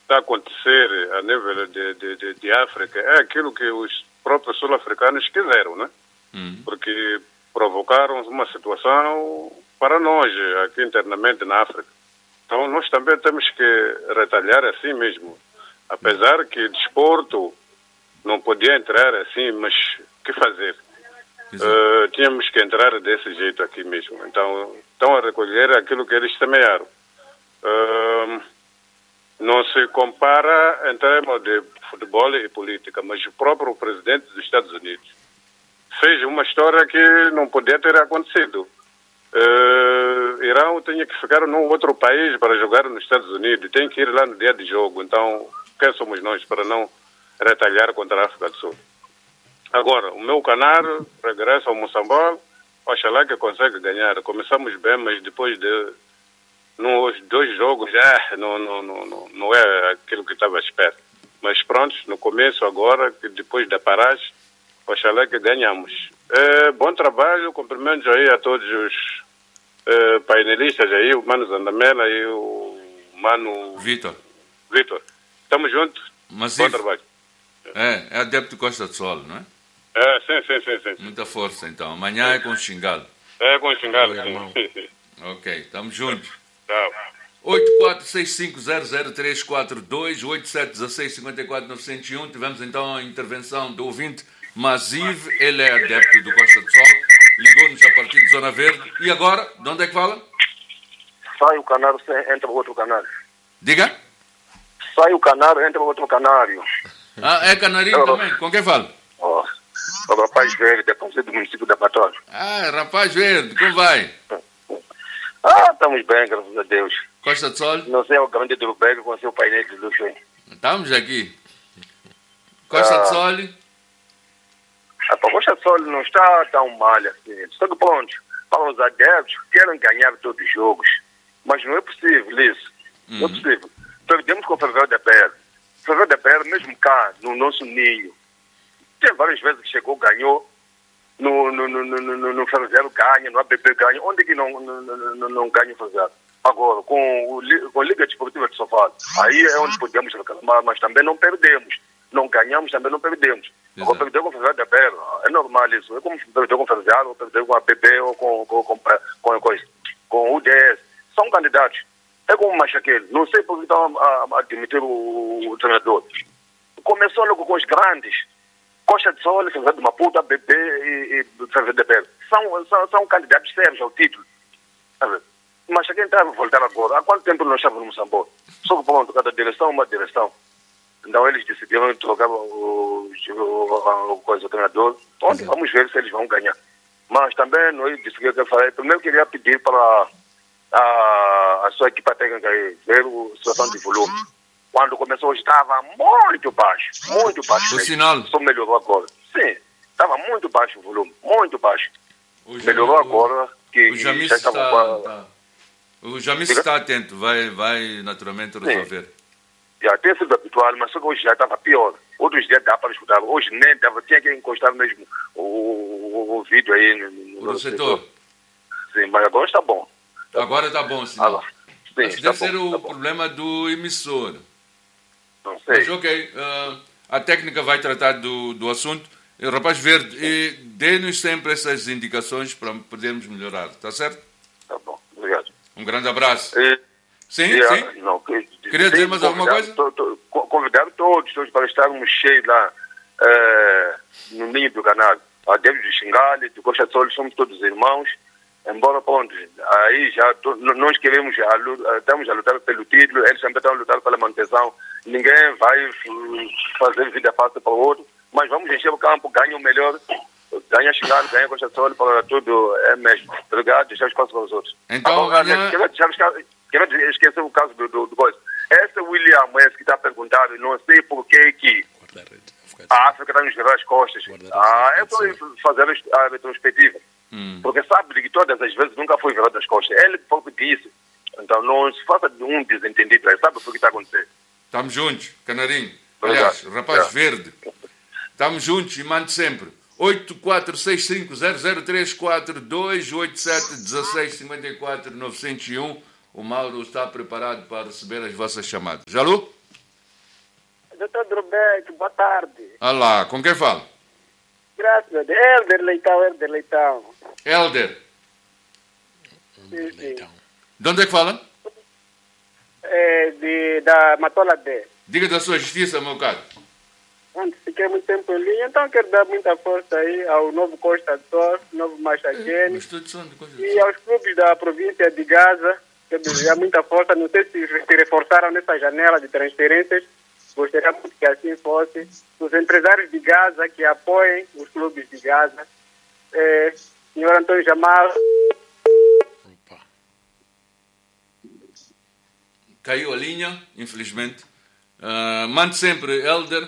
está a acontecer a nível de África é aquilo que os próprios sul-africanos quiseram, né? Porque provocaram uma situação para nós, aqui internamente na África. Então, nós também temos que retalhar assim mesmo. Apesar que desporto não podia entrar assim, mas o que fazer? Tínhamos que entrar desse jeito aqui mesmo. Então, estão a recolher aquilo que eles semearam. Não se compara em termos de futebol e política, mas o próprio presidente dos Estados Unidos fez uma história que não podia ter acontecido. Irão tinha que ficar num outro país para jogar nos Estados Unidos, tem que ir lá no dia de jogo. Então, quem somos nós para não retalhar contra a África do Sul? Agora, o meu Canário regressa ao Moçambique, oxalá que consegue ganhar. Começamos bem, mas depois de nos 2 jogos já não é aquilo que estava à espera. Mas pronto, no começo agora, que depois da paragem, oxalá que ganhamos. Bom trabalho, cumprimentos aí a todos os painelistas aí, o Mano Zandamela e o Mano Vitor. Estamos juntos. Massivo. Bom trabalho. É adepto Costa do Sol, não é? Sim. Muita força, então. Amanhã é com o Xingalo. É com o Xingalo, sim. Ok, estamos juntos. Tchau. 8465000342, 871654-901. Tivemos então a intervenção do ouvinte Maziv, ele é adepto do Costa do Sol, ligou-nos a partir de Zona Verde. E agora, de onde é que fala? Sai o canário, entra o outro canário. Diga? Sai o canário, entra o outro canário. Ah, é canarinho também? Com quem fala? O rapaz velho, depois do município da Patória. Ah, rapaz verde, como vai? Estamos bem, graças a Deus. Costa do Sol? Não sei o grande do Bega com o seu painel de luz. Estamos aqui. Costa do Sol? A Costa do Sol não está tão mal assim. Só que pronto, para os adeptos, querem ganhar todos os jogos. Mas não é possível isso. Não é possível. Perdemos com o Ferreira da Pera. O Ferreira da Pera, mesmo cá, no nosso ninho, tem várias vezes que chegou, ganhou. No Ferreira ganha, no ABB ganha. Onde é que não ganha o Ferreira? Agora, com a Liga Desportiva de Sofá, aí é onde podemos reclamar, mas também não perdemos. Não ganhamos, também não perdemos. Agora, perder com o Ferreira da Pera, é normal isso. É como perder com o Ferreira, ou perder com a ABB, ou com o UDS. São candidatos. É como o Machaquele. Não sei por que estão a admitir o treinador. Começou logo com os grandes. Costa de Sol, Ferreira de Maputo, ABB e Ferreira da Pera. São candidatos sérios ao título. Mas quem está a voltar agora? Há quanto tempo nós estamos no Moçambique? Só que pronto, cada direção uma direção. Então eles decidiram trocar o treinador. Ontem vamos ver se eles vão ganhar. Mas também nós decidimos que eu falei. Primeiro queria pedir para a sua equipa técnica aí, ver a situação de volume. Quando começou hoje estava muito baixo. Muito baixo. O sinal? Só melhorou agora. Sim, estava muito baixo o volume. Muito baixo. Melhorou agora. O Jamis o Jamis está atento, vai naturalmente resolver. Já tem sido habitual, mas só que hoje já estava pior. Outros dias dá para escutar. Hoje nem dava, tinha que encostar mesmo o vídeo aí no receptor. Sim, mas agora está bom. Agora está bom, senão. Sim, deve ser o problema do emissor. Não sei. Mas ok, a técnica vai tratar do assunto. Rapaz Verde, dê-nos sempre essas indicações para podermos melhorar, está certo? Tá bom, obrigado. Um grande abraço. Sim? Não, queria dizer mais alguma coisa? Convidar todos para estarmos cheios lá no ninho do canal. A David de Xingale, do Costa Sol, somos todos irmãos. Embora, pronto, aí já nós queremos, estamos a lutar pelo título, eles também estão a lutar pela manutenção. Ninguém vai fazer vida fácil para o outro, mas vamos encher o campo, ganha o melhor, ganha Xingale, ganha Costa Sol, para tudo é mesmo. Obrigado, deixar espaço para os outros. Então, quero esquecer o caso do coisa. Esse William, esse que está perguntando, não sei por que a África está nos virar as costas. É só fazer a retrospectiva. Porque sabe que todas as vezes nunca foi virado as costas. Ele próprio disse. Então não se faça de um desentendido. Sabe o que está acontecendo? Estamos juntos, Canarinho. Aliás, rapaz verde. Estamos juntos e mande sempre. 8465000342 871654 901. O Mauro está preparado para receber as vossas chamadas. Jalu? doutor Drobeck, boa tarde. Olá, com quem fala? Graças a Deus. Helder Leitão. Helder. Sim, sim. De onde é que fala? Da Matola D. Diga da sua justiça, meu caro. Onde fiquei muito tempo em linha, então quero dar muita força aí ao novo Costa do Sol, novo Machadene e aos clubes da província de Gaza. Quero desejar muita força. Não sei se reforçaram nessa janela de transferências. Gostaria muito que assim fosse. Os empresários de Gaza que apoiem os clubes de Gaza. Senhor Antônio Jamal. Caiu a linha, infelizmente. Mande sempre, Helder,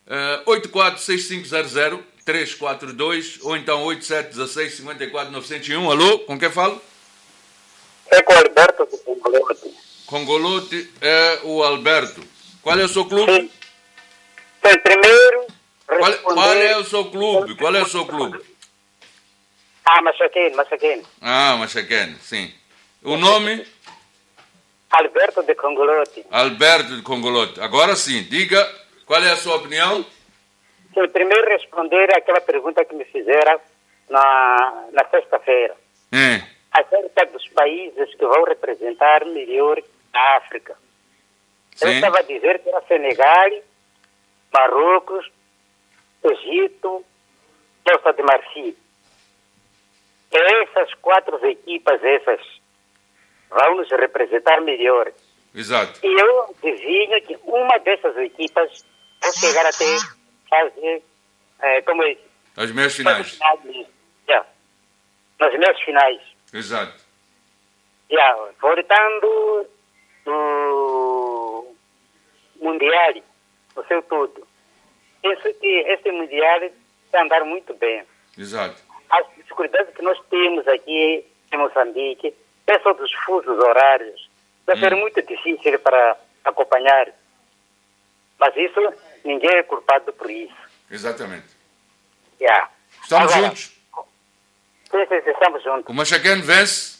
846500-342 ou então 8716-54-901. Alô, com quem falo? É com o Alberto de Congolote. Congolote é o Alberto. Qual é o seu clube? Sim. Primeiro, Qual é o seu clube? Qual é o seu clube? Machaquene. Ah, Machaquene, sim. O nome? Alberto de Congolote. Alberto de Congolote. Agora sim, diga qual é a sua opinião. Sim, primeiro responder àquela pergunta que me fizeram na sexta-feira. Acerca dos países que vão representar melhor a África. Sim. Eu estava a dizer que era Senegal, Marrocos, Egito, Costa de Marfim. Essas 4 equipas, vão nos representar melhor. Exato. E eu adivinho que uma dessas equipas vai chegar até fazer, As meias finais. Nas meias finais. Exato. Voltando do Mundial, o seu tudo. Penso que esse Mundial vai andar muito bem. Exato. As dificuldades que nós temos aqui em Moçambique, só dos fusos horários, vai ser muito difícil para acompanhar. Mas isso, ninguém é culpado por isso. Exatamente. Estamos juntos. Sim, estamos juntos. O Machaquene vence?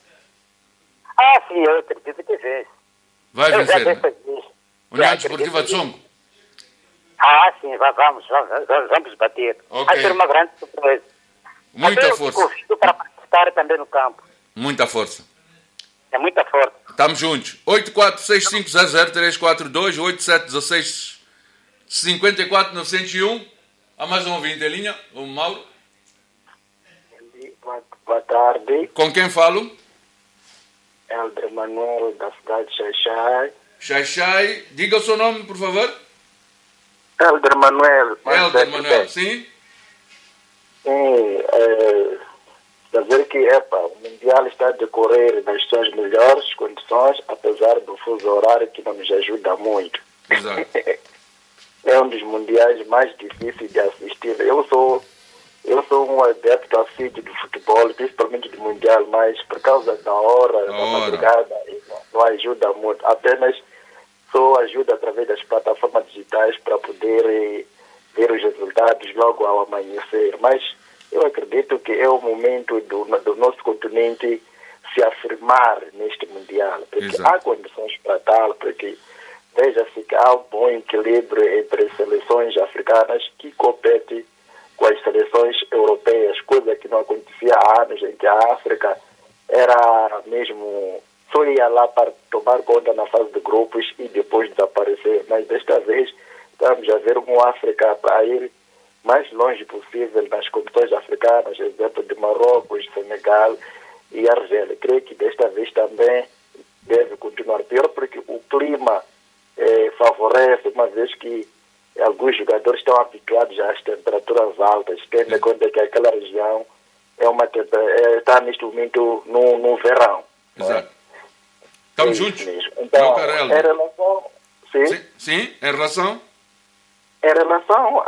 Sim, eu acredito que vence. Vai vencer, né? União Desportiva de Songo? Sim, vamos bater. Okay. Vai ser uma grande surpresa. Muita força. Eu convido para participar também no campo. Muita força. É muita força. Estamos juntos. 846500-342, 8716-54-901. Há mais um ouvinte em linha, o Mauro. Boa tarde. Com quem falo? Helder Manuel, da cidade de Xaixai. Xaixai. Diga o seu nome, por favor. Helder Manuel. Helder Manuel, sim. Sim, dizer que o Mundial está a decorrer nas suas melhores condições, apesar do fuso horário que não nos ajuda muito. Exato. É um dos mundiais mais difíceis de assistir. Eu sou um adepto assíduo de futebol, principalmente do Mundial, mas por causa da hora, da madrugada, não ajuda muito. Apenas só ajuda através das plataformas digitais para poder ver os resultados logo ao amanhecer. Mas eu acredito que é o momento do nosso continente se afirmar neste Mundial, porque Exato. há condições para tal, porque veja-se que há um bom equilíbrio entre seleções africanas que competem com as seleções europeias, coisa que não acontecia há anos, em que a África era mesmo, só ia lá para tomar conta na fase de grupos e depois desaparecer. Mas desta vez estamos a ver uma África para ir mais longe possível nas competições africanas, exemplo de Marrocos, Senegal e Argélia. Creio que desta vez também deve continuar pior, porque o clima favorece, uma vez que alguns jogadores estão habituados às temperaturas altas, tendo em conta que aquela região está neste momento no verão. Exato. Estamos juntos? Então, em relação... Sim, em relação... Em relação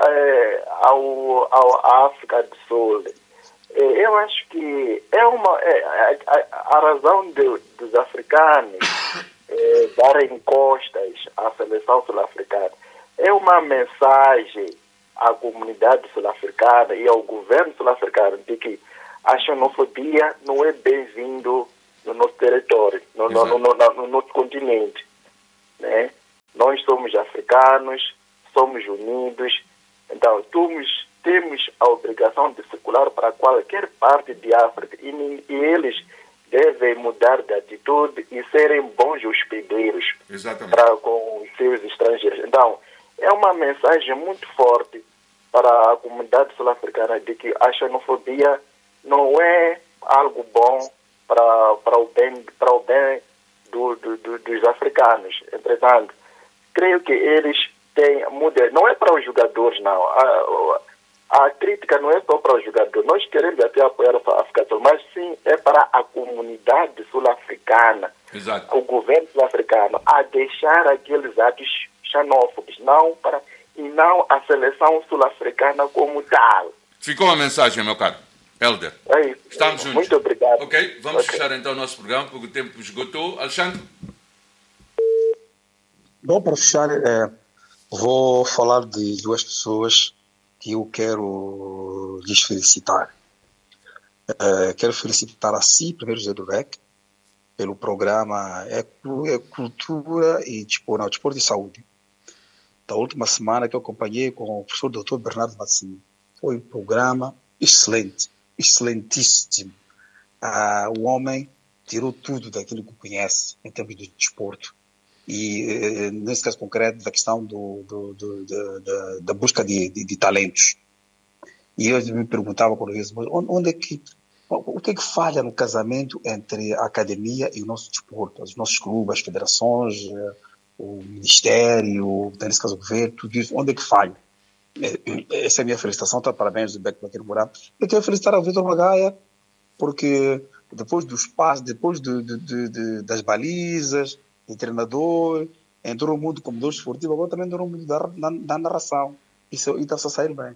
à África do Sul, eu acho que a razão dos africanos darem costas à seleção sul-africana é uma mensagem à comunidade sul-africana e ao governo sul-africano de que a xenofobia não é bem-vindo no nosso território, no nosso continente, né? Nós somos africanos, somos unidos. Então, temos a obrigação de circular para qualquer parte de África e eles devem mudar de atitude e serem bons hospedeiros para com os seus estrangeiros. Então, é uma mensagem muito forte para a comunidade sul-africana de que a xenofobia não é algo bom para o bem dos africanos. Entretanto, creio que eles têm mudança. Não é para os jogadores, não. A crítica não é só para os jogadores. Nós queremos até apoiar a África do Sul, mas sim é para a comunidade sul-africana, o governo sul-africano, a deixar aqueles atos xenófobos, e não a seleção sul-africana como tal. Ficou a mensagem, meu caro Helder. Estamos juntos. Muito obrigado. Ok, vamos fechar então o nosso programa, porque o tempo esgotou. Alexandre? Bom, para fechar, vou falar de duas pessoas que eu quero lhes felicitar. Quero felicitar a si, primeiro José do Beck, pelo programa Cultura e Desporto e Saúde. Da última semana que eu acompanhei com o professor Dr. Bernardo Massimo. Foi um programa excelente, excelentíssimo. O homem tirou tudo daquilo que conhece em termos de desporto. E, nesse caso concreto, da questão da busca de talentos. E eu me perguntava por vezes, o que é que falha no casamento entre a academia e o nosso desporto? Os nossos clubes, as federações, o ministério, nesse caso o governo, tudo isso, onde é que falha? Essa é a minha felicitação, tá? Parabéns do Beck Baqueiro Mourão. Eu quero felicitar ao Vitor Magaia, porque depois dos passos, depois das balizas, de treinador, entrou no mundo como dois esportivo, agora também entrou no mundo da narração. E está-se a sair bem.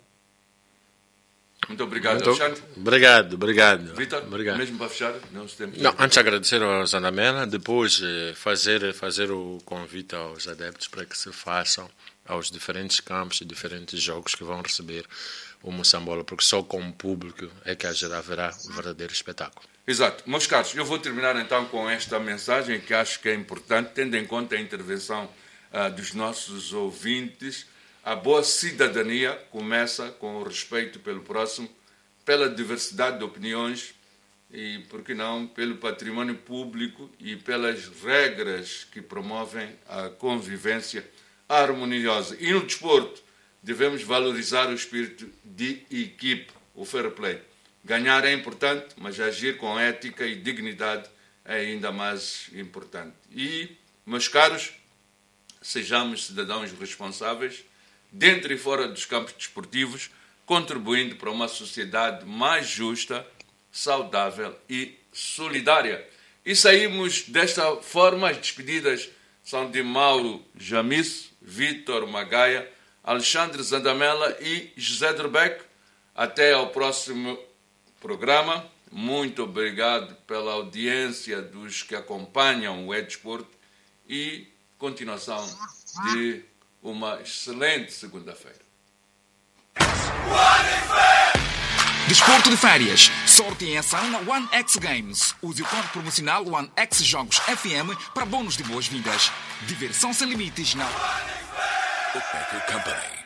Muito obrigado, Alexandre. Obrigado. Vitor, mesmo para fechar, antes de agradecer ao Zandamela, depois fazer o convite aos adeptos para que se façam aos diferentes campos e diferentes jogos que vão receber o Moçambola, porque só com o público é que haverá um verdadeiro espetáculo. Exato. Meus caros, eu vou terminar então com esta mensagem que acho que é importante, tendo em conta a intervenção dos nossos ouvintes. A boa cidadania começa com o respeito pelo próximo, pela diversidade de opiniões e, por que não, pelo património público e pelas regras que promovem a convivência harmoniosa. E no desporto, devemos valorizar o espírito de equipe, o fair play. Ganhar é importante, mas agir com ética e dignidade é ainda mais importante. E, meus caros, sejamos cidadãos responsáveis, dentro e fora dos campos desportivos, contribuindo para uma sociedade mais justa, saudável e solidária. E saímos desta forma. As despedidas são de Mauro Jamis, Vitor Magaia, Alexandre Zandamela e José Durbeck. Até ao próximo programa. Muito obrigado pela audiência dos que acompanham o Desporto e continuação de uma excelente segunda-feira. Desporto de férias. Sorte em ação na One X Games. Use o código promocional One X Jogos FM para bônus de boas-vindas. Diversão sem limites na One X Company.